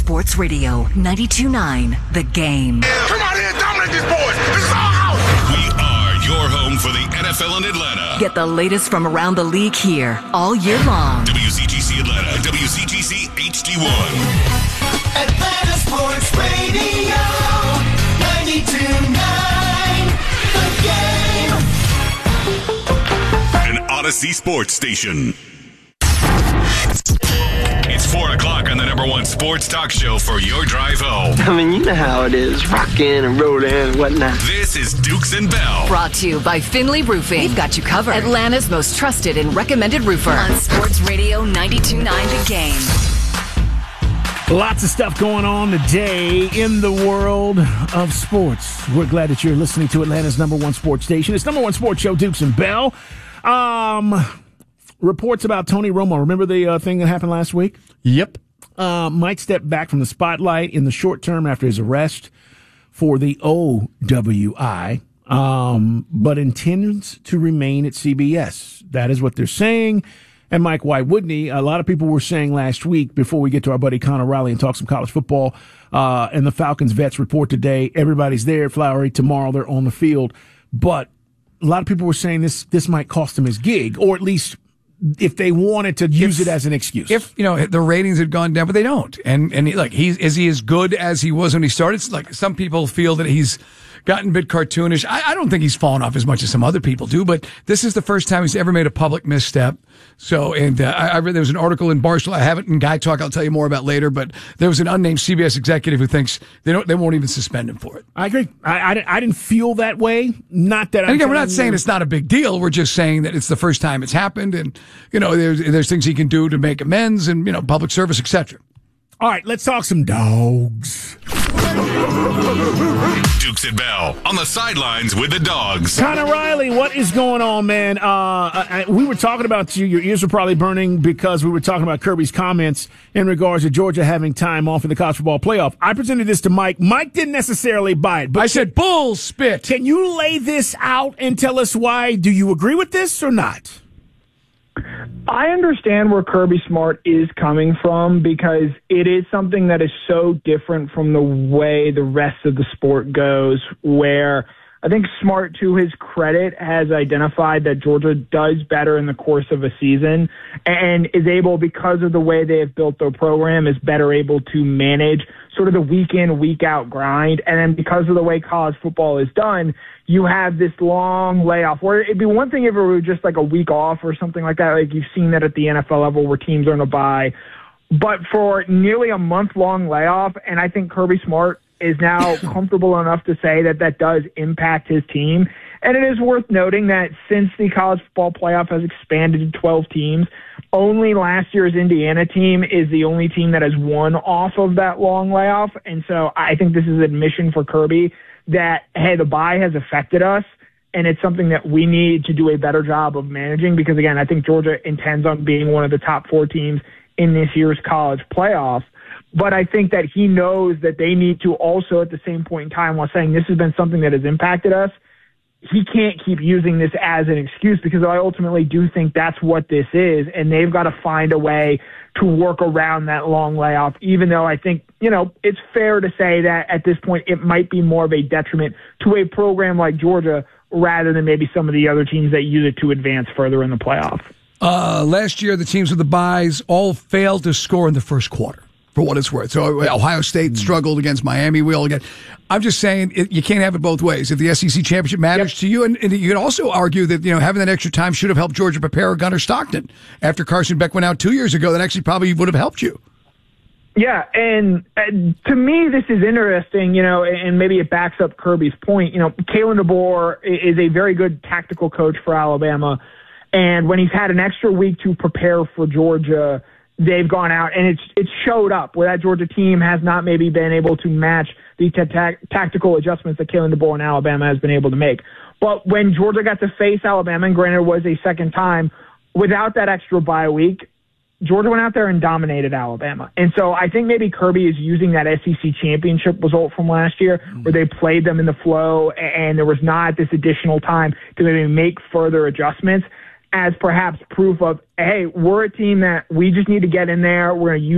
Sports Radio 92.9 The Game. Come out here and dominate this boys. This is our house. We are your home for the NFL in Atlanta. Get the latest from around the league here all year long. WCTC Atlanta, WCTC HD1. Atlanta Sports Radio 92.9 The Game. An Odyssey Sports Station. It's 4 o'clock on the number one sports talk show for your drive home. I mean, you know how it is, rocking and rolling and whatnot. This is Dukes and Bell. Brought to you by Finley Roofing. We've got you covered. Atlanta's most trusted and recommended roofer. On Sports Radio 92.9 The Game. Lots of stuff going on today in the world of sports. We're glad that you're listening to Atlanta's number one sports station. It's number one sports show, Dukes and Bell. Reports about Tony Romo. Remember the thing that happened last week? Yep. Might step back from the spotlight in the short term after his arrest for the OWI, but intends to remain at CBS. That is what they're saying. And Mike, why wouldn't he? A lot of people were saying last week, before we get to our buddy Connor Riley and talk some college football, and the Falcons vets report today, everybody's there at Flowery. Tomorrow they're on the field. But a lot of people were saying this might cost him his gig, or at least if they wanted to use it as an excuse. If, the ratings had gone down, but they don't. And is he as good as he was when he started? It's like some people feel that he's gotten a bit cartoonish. I don't think he's fallen off as much as some other people do, but this is the first time he's ever made a public misstep. So, and I read there was an article in Barstool. I have it in Guy Talk. I'll tell you more about later, but there was an unnamed CBS executive who thinks they won't even suspend him for it. I agree. I didn't feel that way. Not that. And again, we're not saying it's not a big deal. We're just saying that it's the first time it's happened, and there's things he can do to make amends, and public service, etc. All right, let's talk some dogs. Dukes and Bell on the sidelines with the dogs. Connor Riley, what is going on, man? We were talking about you. Your ears were probably burning because we were talking about Kirby's comments in regards to Georgia having time off in the college football playoff. I presented this to Mike. Mike didn't necessarily buy it. But I said, bull spit. Can you lay this out and tell us why? Do you agree with this or not? I understand where Kirby Smart is coming from because it is something that is so different from the way the rest of the sport goes, where I think Smart, to his credit, has identified that Georgia does better in the course of a season and is able, because of the way they have built their program, is better able to manage sort of the week in, week out grind. And then because of the way college football is done, you have this long layoff where it'd be one thing if it were just like a week off or something like that. Like you've seen that at the NFL level where teams are on a bye. But for nearly a month-long layoff, and I think Kirby Smart is now comfortable enough to say that that does impact his team. And it is worth noting that since the college football playoff has expanded to 12 teams, only last year's Indiana team is the only team that has won off of that long layoff. And so I think this is an admission for Kirby that, hey, the bye has affected us, and it's something that we need to do a better job of managing because, again, I think Georgia intends on being one of the top 4 teams in this year's college playoff. But I think that he knows that they need to also, at the same point in time, while saying this has been something that has impacted us, he can't keep using this as an excuse because I ultimately do think that's what this is, and they've got to find a way to work around that long layoff, even though I think, it's fair to say that at this point it might be more of a detriment to a program like Georgia rather than maybe some of the other teams that use it to advance further in the playoff. Last year, the teams with the byes all failed to score in the first quarter, for what it's worth. So Ohio State struggled against Miami. I'm just saying you can't have it both ways. If the SEC championship matters to you, and you could also argue that having that extra time should have helped Georgia prepare Gunnar Stockton after Carson Beck went out 2 years ago. That actually probably would have helped you. Yeah, and to me, this is interesting, and maybe it backs up Kirby's point. Kalen DeBoer is a very good tactical coach for Alabama, and when he's had an extra week to prepare for Georgia, they've gone out, and it's showed up where that Georgia team has not maybe been able to match the tactical adjustments that Kalen DeBoer in Alabama has been able to make. But when Georgia got to face Alabama, and granted it was a second time, without that extra bye week, Georgia went out there and dominated Alabama. And so I think maybe Kirby is using that SEC championship result from last year where they played them in the flow and there was not this additional time to maybe make further adjustments as perhaps proof of, hey, we're a team that we just need to get in there. We're going to use